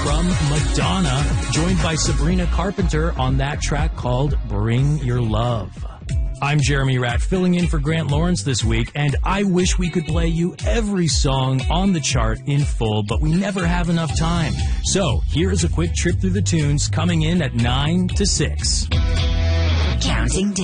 from Madonna, joined by Sabrina Carpenter on that track called Bring Your Love. I'm Jeremy Ratt, filling in for Grant Lawrence this week, and I wish we could play you every song on the chart in full, but we never have enough time. So here's a quick trip through the tunes coming in at 9 to 6. Counting down.